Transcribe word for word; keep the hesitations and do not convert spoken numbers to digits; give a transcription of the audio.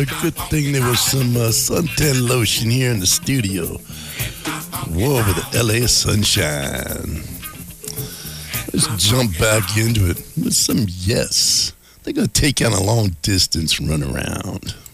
uh, good thing there was some uh, suntan lotion here in the studio. Whoa, with the L A sunshine. Let's jump back into it with some Yes. They're going to take out a long distance run around.